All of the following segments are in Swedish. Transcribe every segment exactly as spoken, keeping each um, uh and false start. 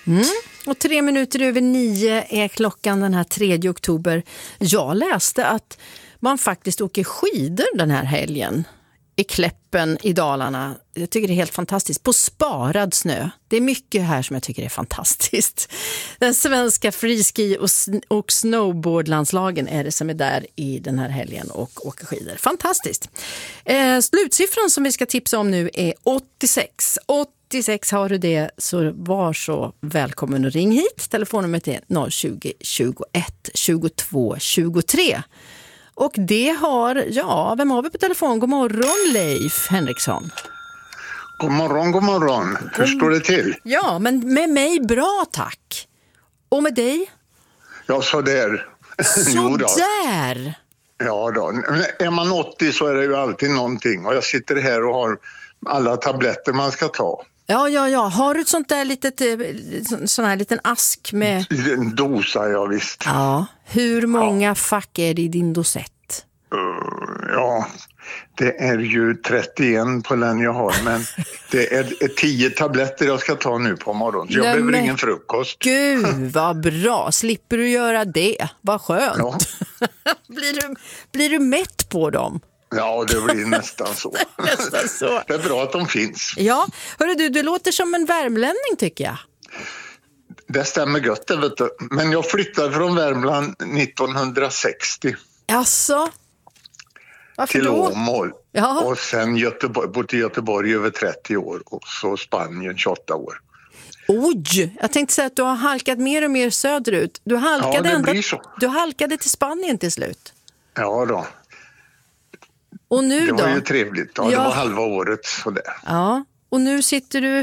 Mm. Och tre minuter över nio är klockan den här tredje oktober. Jag läste att man faktiskt åker skidor den här helgen i Kläppen i Dalarna. Jag tycker det är helt fantastiskt. På sparad snö. Det är mycket här som jag tycker är fantastiskt. Den svenska freeski och, och snowboardlandslagen är det som är där i den här helgen och åker skidor. Fantastiskt. Eh, slutsiffran som vi ska tipsa om nu är åttiosex. åttiosex har du det, så var så välkommen och ring hit. Telefonnumret är noll tjugo, tjugoett, tjugotvå, tjugotre. Och det har, ja, vem har vi på telefon? God morgon, Leif Henriksson. God morgon, god morgon. Hur står det till? Ja, men med mig bra, tack. Och med dig? Ja, så där. Så där? Ja då. Är man åttio så är det ju alltid någonting. Och jag sitter här och har alla tabletter man ska ta. Ja, ja, ja. Har du ett sånt där litet, sån här liten ask med... En dosa, ja visst. Ja. Hur många ja. fack är det i din dosett? Uh, ja, det är ju trettioen på den jag har. Men det är tio tabletter jag ska ta nu på morgonen. Så jag behöver men... ingen frukost. Gud, vad bra. Slipper du göra det? Vad skönt. Ja. blir, du, blir du mätt på dem? Ja, det blir nästan så. nästan så. Det är bra att de finns. Ja, hörru du, du låter som en värmlänning tycker jag. Det stämmer gött, vet du. Men jag flyttade från Värmland nittonhundrasextio. Jaså? Varför till då? Åmål. Ja. Och sen Göteborg, bott i Göteborg över trettio år. Och så Spanien tjugoåtta år. Oj, jag tänkte säga att du har halkat mer och mer söderut. Du halkade, ja, det ända, blir så. Du halkade till Spanien till slut. Ja då. Och nu det då? var ju trevligt. Ja, ja. Det var halva året sådär. Ja, och nu sitter du...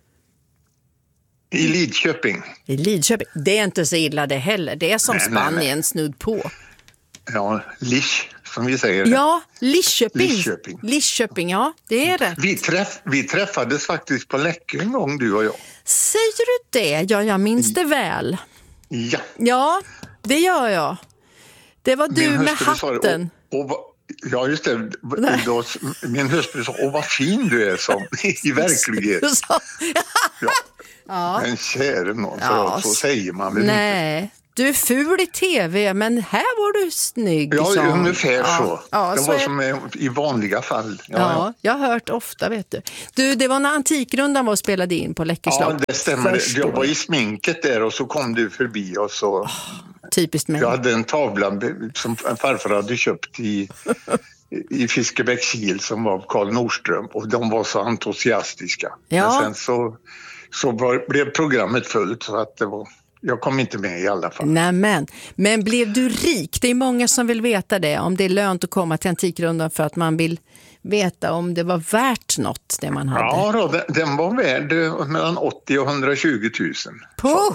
I Lidköping. I Lidköping. Det är inte så illa det heller. Det är som nej, Spanien nej, nej. snudd på. Ja, Lisch, som vi säger. Ja, Lidköping. Lidköping. Lidköping, ja, det är det. Vi, träff, vi träffades faktiskt på Läckö en gång, du och jag. Säger du det? Ja, jag minns det väl. Ja. Ja, det gör jag. Det var du med hatten. Och, och, ja, just det. Då, min hustru sa, åh vad fin du är som i verklighet. Ja. Ja. Men käre någon, ja. Så säger man väl nej. inte. Du är ful i tv, men här var du snygg. Ja, som... ungefär ja. så. Ja, det så var är... som i vanliga fall. Ja, ja, jag har hört ofta, vet du. Du, det var när Antikrundan var och spelade in på Läckö slott. Ja, det stämmer. Först jag var i sminket där och så kom du förbi och så... Oh, typiskt mig. Jag hade en tavla som farfar hade köpt i... i Fiskebäckskil som var Karl Nordström och de var så entusiastiska. Ja. Men sen så, så var, blev programmet fullt så att det var, jag kom inte med i alla fall. Nämen, men blev du rik? Det är många som vill veta det, om det är lönt att komma till Antikrundan för att man vill veta om det var värt något det man hade. Ja då, den, den var värd mellan åttio och hundratjugo tusen. Puh!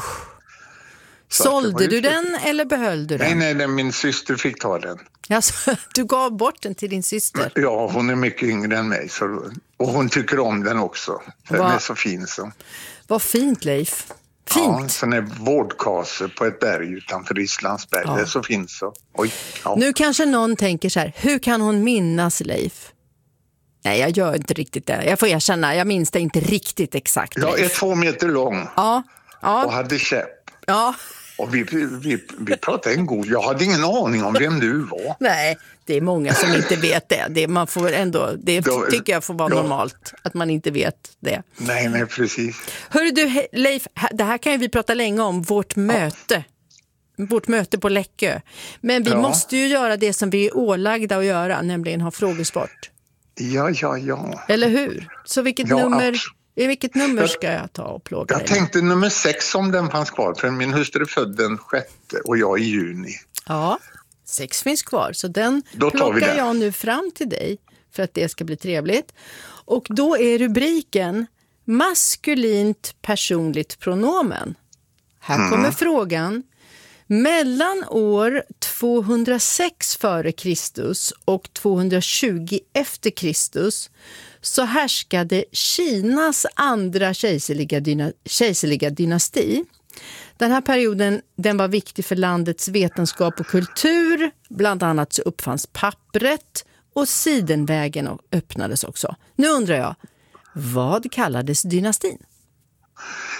Sålde du den eller behöll du den? Nej, nej, nej, min syster fick ta den. Alltså, du gav bort den till din syster? Ja, hon är mycket yngre än mig. Så, och hon tycker om den också. Den Va? är så fin. Så. Vad fint, Leif. Fint. Ja, sen är vårdkase på ett berg utanför Islandsberg. Ja. Det är så fint så. Oj, ja. Nu kanske någon tänker så här, hur kan hon minnas Leif? Nej, jag gör inte riktigt det. Jag får erkänna, jag minns det inte riktigt exakt. Jag är två meter lång ja. Ja. och hade käpp. Ja. Och vi, vi, vi pratade en god... Jag hade ingen aning om vem du var. Nej, det är många som inte vet det. Det, man får ändå, det Då, tycker jag får vara ja. normalt, att man inte vet det. Nej, nej, precis. Hörru du, Leif, det här kan ju vi prata länge om, vårt möte. Ja. Vårt möte på Läckö. Men vi ja. måste ju göra det som vi är ålagda att göra, nämligen ha frågesport. Ja, ja, ja. Eller hur? Så vilket ja, nummer... Absolut. I vilket nummer jag, ska jag ta och plåga Jag dig? tänkte nummer sex om den fanns kvar. För min hustru är född den sjätte och jag i juni. Ja, sex finns kvar. Så den då plockar jag nu fram till dig för att det ska bli trevligt. Och då är rubriken maskulint personligt pronomen. Här mm. kommer frågan. Mellan år tvåhundrasex före Kristus och tvåhundratjugo efter Kristus så härskade Kinas andra kejserliga, dyna- kejserliga dynasti. Den här perioden den var viktig för landets vetenskap och kultur. Bland annat så uppfanns pappret och sidenvägen öppnades också. Nu undrar jag, vad kallades dynastin?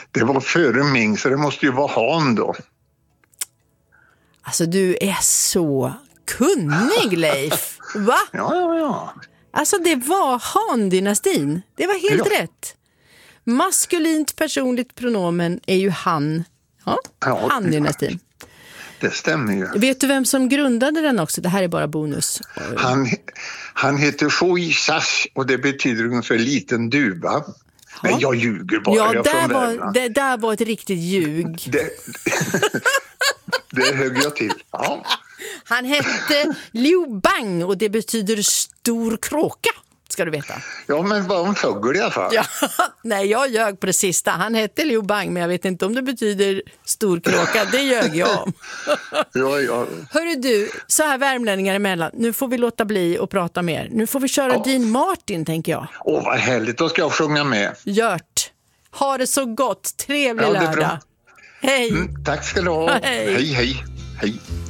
Det var före Ming, så det måste ju vara Han då. Alltså du är så kunnig, Leif. Va? Ja, ja, ja. Alltså det var Han-dynastin. Det var helt Ja. rätt. Maskulint personligt pronomen är ju han. Ja, Ja, Han-dynastin. Det stämmer ju. Vet du vem som grundade den också? Det här är bara bonus. Han, han heter Shui Sash och det betyder ungefär liten duva. Nej, jag ljuger bara. Ja, jag där var, Värmland. det där var ett riktigt ljug. Det, det högg jag till. Ja. Han hette Liu Bang och det betyder stor kråka, ska du veta. Ja, men var en fågel i alla fall. Ja, nej, jag ljög på det sista. Han hette Liu Bang, men jag vet inte om det betyder stor kråka. Det ljög jag om. Ja, ja. Hörru du, så här värmlänningar emellan. Nu får vi låta bli och prata mer. Nu får vi köra Ja. Dean Martin, tänker jag. Åh, vad härligt. Då ska jag sjunga med. Gjort. Ha det så gott. Trevlig Ja, det är bra. lördag. Hej. Mm, tack ska du ha. Hej. Hej, hej. Hej.